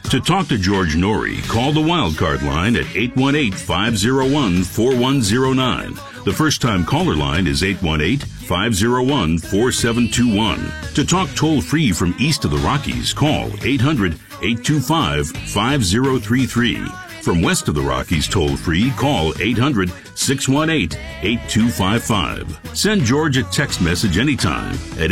To talk to George Norrie, call the Wildcard line at 818-501-4109. The first-time caller line is 818-501-4721. To talk toll-free from east of the Rockies, call 800-825-5033. From west of the Rockies toll-free, call 800-618-8255. Send George a text message anytime at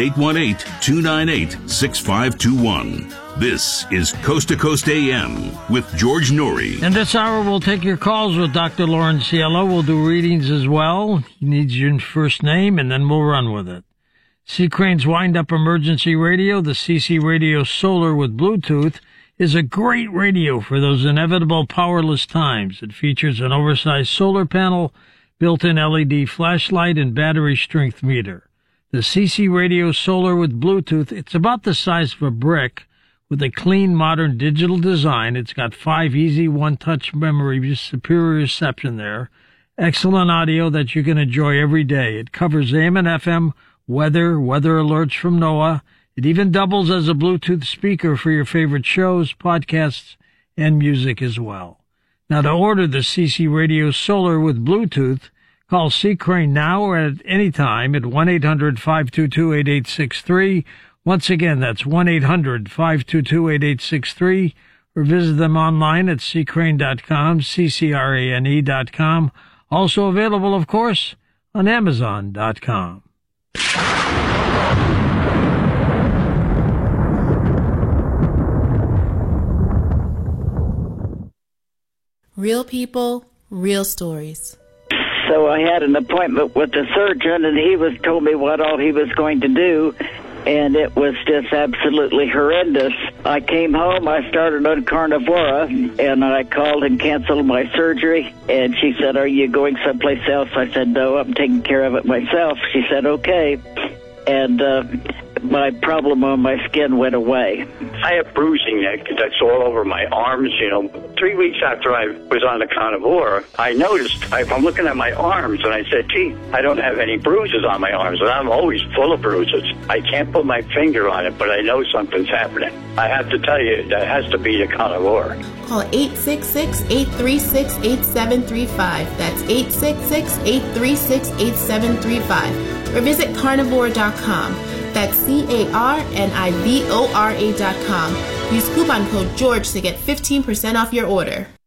818-298-6521. This is Coast to Coast AM with George Norrie. And this hour we'll take your calls with Dr. Lauren Cielo. We'll do readings as well. He needs your first name, and then we'll run with it. C. Crane's Wind-Up Emergency Radio, the CC Radio Solar with Bluetooth, is a great radio for those inevitable powerless times. It features an oversized solar panel, built-in LED flashlight, and battery strength meter. The CC Radio Solar with Bluetooth, it's about the size of a brick, with a clean, modern digital design. It's got 5 easy one-touch memory, superior reception there. Excellent audio that you can enjoy every day. It covers AM and FM, weather alerts from NOAA. It even doubles as a Bluetooth speaker for your favorite shows, podcasts, and music as well. Now, to order the CC Radio Solar with Bluetooth, call C. Crane now or at any time at 1-800-522-8863. Once again, that's 1-800-522-8863, or visit them online at ccrane.com, ccrane.com. Also available, of course, on Amazon.com. Real people, real stories. So I had an appointment with the surgeon, and he told me what all he was going to do, and it was just absolutely horrendous. I came home, I started on Carnivora, and I called and canceled my surgery, and she said, "Are you going someplace else?" I said, "No, I'm taking care of it myself." She said, "Okay." And my problem on my skin went away. I have bruising that's all over my arms. 3 weeks after I was on the Carnivora, I noticed, I'm looking at my arms, and I said, gee, I don't have any bruises on my arms, and I'm always full of bruises. I can't put my finger on it, but I know something's happening. I have to tell you, that has to be the Carnivora. Call 866-836-8735. That's 866-836-8735. Or visit carnivora.com. That's CARNIVORA.com. Use coupon code GEORGE to get 15% off your order.